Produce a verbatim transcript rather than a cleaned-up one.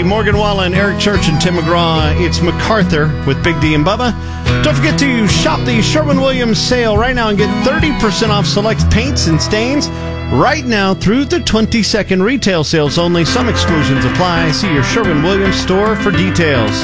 Morgan Wallen, Eric Church, and Tim McGraw. It's MacArthur with Big D and Bubba. Don't forget to shop the Sherwin-Williams sale right now and get thirty percent off select paints and stains right now through the twenty-second. Retail sales only. Some exclusions apply. See your Sherwin-Williams store for details.